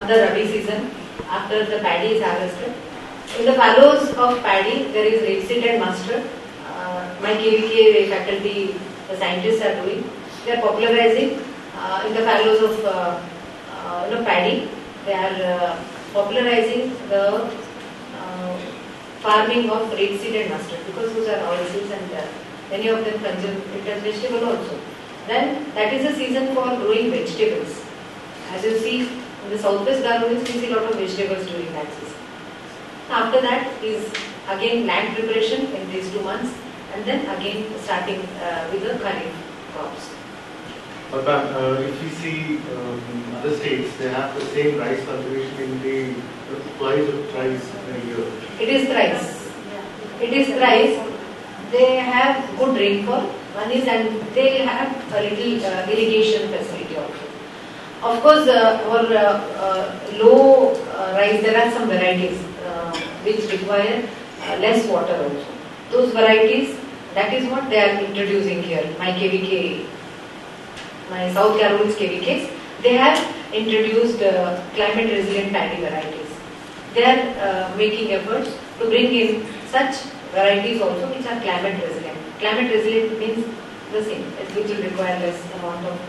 The Rabi season, after the paddy is harvested. In the fallows of paddy, there is rapeseed and mustard. My KVK faculty, the scientists are doing. They are popularizing in the fallows of paddy. They are popularizing the farming of rapeseed and mustard because those are oilseeds and many of them consume it as vegetable also. Then that is the season for growing vegetables. As you see in the southwest Garhwal, we see a lot of vegetables during that season. After that is again land preparation in these 2 months, and then again starting with the kharif crops. But if you see other states, they have the same rice cultivation in the twice or thrice in a year. It is thrice. It is thrice. They have good rainfall. One is, and they have a little irrigation facility also. Of course, for low rice, there are some varieties which require less water also. Those varieties, that is what they are introducing here. My KVK, my South Garhwal's KVKs, they have introduced climate resilient paddy varieties. They are making efforts to bring in such varieties also which are climate resilient. Climate resilient means the same, which will require less amount of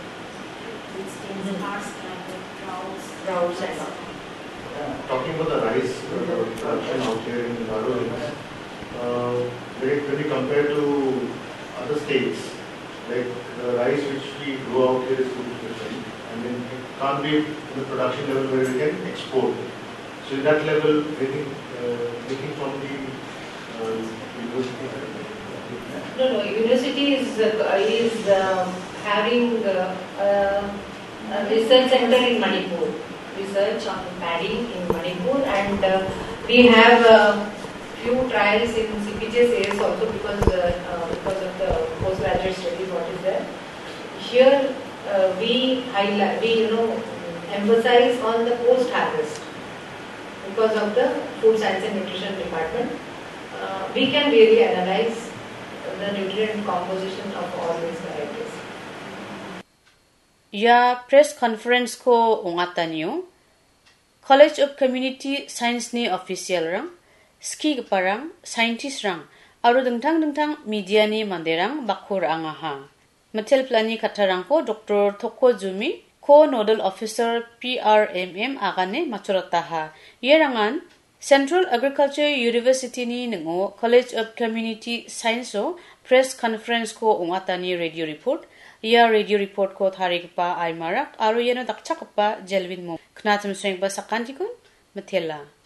droughts and all. Talking about the rice production out here in Garhwal, when you compare to other states, like the rice which we grow out here is too different, and then it can't be in the production level where we can export. So in that level, anything from the university? No. University is having a research center in Manipur. Research on paddy in Manipur, and we have a few trials in CPJS also because of the postgraduate studies what is there. Here we emphasize on the post harvest because of the food science and nutrition department. We can really analyze the nutrient composition of all these varieties. Ya press conference ko ungataniyo College of Community Science ni official rang ski parang scientist rang aru dengtang media ni manderang bakur angaha matel plani katarang ko Dr. Thoko Jumi co-nodal officer PRMM agane machurataha yerangan Central Agriculture University ni nengo College of Community Science o press conference ko ungatani radio report Ya radio report ko tharik pa ay marak aru yeno dakchak pa jelwin mo knatum swing ba sakantikun matela